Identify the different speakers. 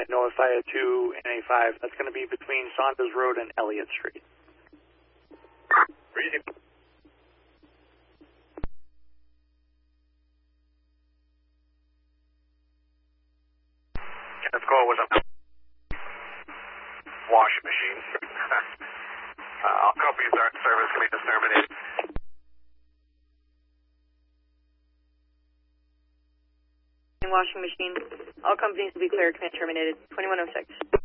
Speaker 1: at Noafia 2 and A5. That's going to be between Saunders Road and Elliott Street.
Speaker 2: Reading. Kenneth Cole was a washing machine. All companies aren't service can be terminated.
Speaker 3: Washing machine. All companies will be clear. Command terminated. 2106.